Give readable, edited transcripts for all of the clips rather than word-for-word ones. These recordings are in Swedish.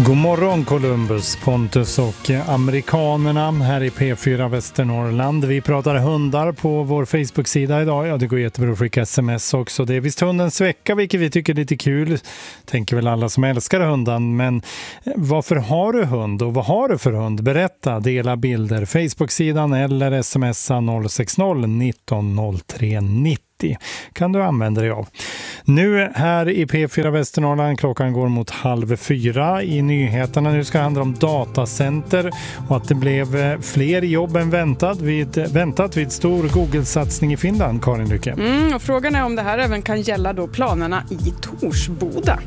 God morgon Columbus, Pontus och amerikanerna här i P4 Västernorrland. Vi pratar hundar på vår Facebook-sida idag. Ja, det går jättebra att skicka sms också. Det är visst hundens vecka, vilket vi tycker är lite kul. Tänker väl alla som älskar hunden. Men varför har du hund och vad har du för hund? Berätta, dela bilder. Facebook-sidan eller smsa 060 19 03 90. Kan du använda dig av. Nu här i P4 Västernorrland, klockan går mot 3:30 i nyheterna. Nu ska det handla om datacenter och att det blev fler jobb än väntat vid stor Google-satsning i Finland, Karin Lycke. Och frågan är om det här även kan gälla då planerna i Torsboda.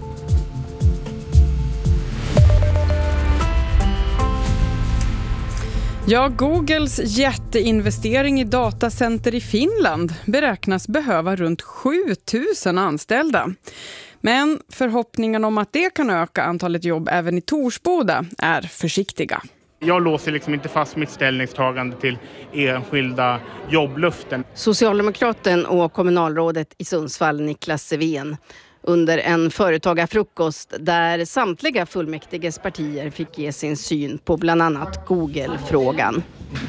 Ja, Googles jätteinvestering i datacenter i Finland beräknas behöva runt 7000 anställda. Men förhoppningen om att det kan öka antalet jobb även i Torsboda är försiktiga. Jag låser liksom inte fast mitt ställningstagande till enskilda jobbluften. Socialdemokraten och kommunalrådet i Sundsvall, Niklas Sevén, under en företagarfrukost där samtliga fullmäktiges partier fick ge sin syn på bland annat Google-frågan.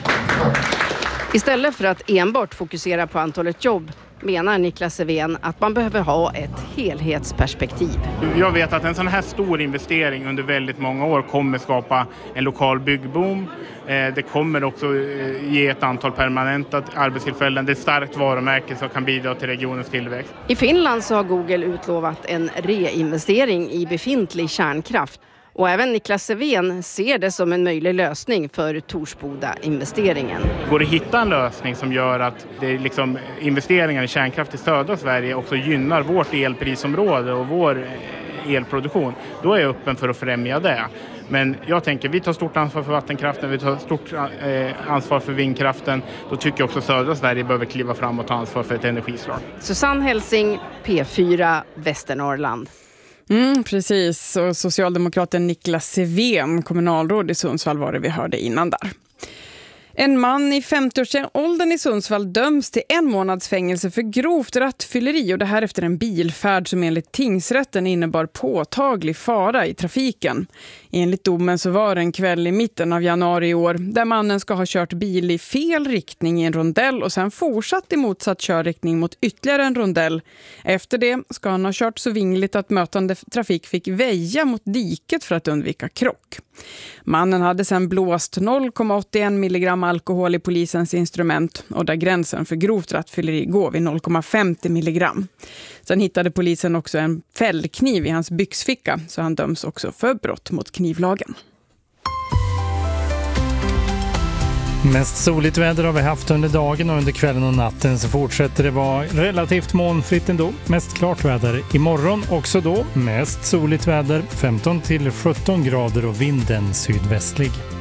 Istället för att enbart fokusera på antalet jobb menar Niklas Sevén att man behöver ha ett helhetsperspektiv. Jag vet att en sån här stor investering under väldigt många år kommer skapa en lokal byggboom. Det kommer också ge ett antal permanenta arbetstillfällen. Det är ett starkt varumärke som kan bidra till regionens tillväxt. I Finland så har Google utlovat en reinvestering i befintlig kärnkraft. Och även Niklas Sevén ser det som en möjlig lösning för Torsboda-investeringen. Går det att hitta en lösning som gör att det liksom investeringar i kärnkraft i södra Sverige också gynnar vårt elprisområde och vår elproduktion, då är jag öppen för att främja det. Men jag tänker, vi tar stort ansvar för vattenkraften, vi tar stort ansvar för vindkraften. Då tycker jag också södra Sverige behöver kliva fram och ta ansvar för ett energislag. Susanne Helsing, P4 Västernorrland. Precis, och socialdemokraten Niklas Sevén, kommunalråd i Sundsvall, var det vi hörde innan där. En man i 50-årsåldern i Sundsvall döms till 1 månads fängelse för grovt rattfylleri, och det här efter en bilfärd som enligt tingsrätten innebar påtaglig fara i trafiken. Enligt domen så var det en kväll i mitten av januari i år där mannen ska ha kört bil i fel riktning i en rondell och sen fortsatt i motsatt körriktning mot ytterligare en rondell. Efter det ska han ha kört så vingligt att mötande trafik fick väja mot diket för att undvika krock. Mannen hade sen blåst 0,81 milligram alkohol i polisens instrument, och där gränsen för grovt rattfylleri går vid 0,50 milligram. Sen hittade polisen också en fällkniv i hans byxficka, så han döms också för brott mot knivlagen. Mest soligt väder har vi haft under dagen, och under kvällen och natten så fortsätter det vara relativt molnfritt ändå. Mest klart väder imorgon också då. Mest soligt väder, 15 till 17 grader och vinden sydvästlig.